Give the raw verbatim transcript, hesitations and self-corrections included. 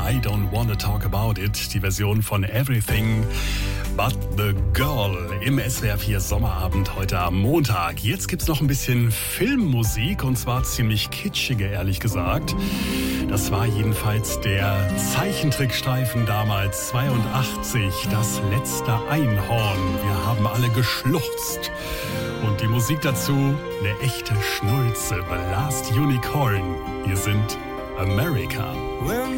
I Don't Wanna Talk About It, die Version von Everything But the Girl im S W R vier Sommerabend heute am Montag. Jetzt gibt's noch ein bisschen Filmmusik und zwar ziemlich kitschige, ehrlich gesagt. Das war jedenfalls der Zeichentrickstreifen damals, zweiundachtzig, das letzte Einhorn. Wir haben alle geschluchzt. Und die Musik dazu, eine echte Schnulze, The Last Unicorn. Wir sind America.